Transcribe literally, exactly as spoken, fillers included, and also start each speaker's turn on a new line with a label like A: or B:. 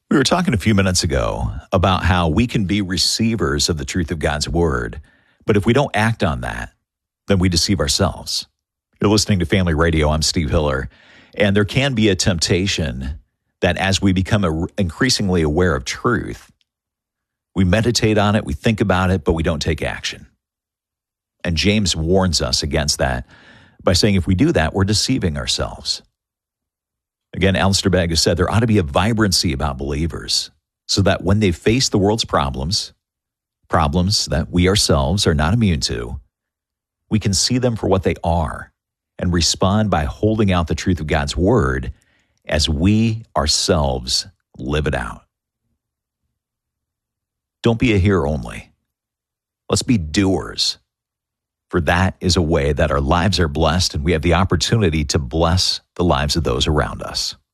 A: We were talking a few minutes ago about how we can be receivers of the truth of God's word, but if we don't act on that, then we deceive ourselves. You're listening to Family Radio. I'm Steve Hiller, and there can be a temptation that as we become a, increasingly aware of truth, we meditate on it, we think about it, but we don't take action. And James warns us against that by saying if we do that, we're deceiving ourselves. Again, Alistair Begg has said there ought to be a vibrancy about believers so that when they face the world's problems, problems that we ourselves are not immune to, we can see them for what they are and respond by holding out the truth of God's word as we ourselves live it out. Don't be a hearer only. Let's be doers, for that is a way that our lives are blessed and we have the opportunity to bless the lives of those around us.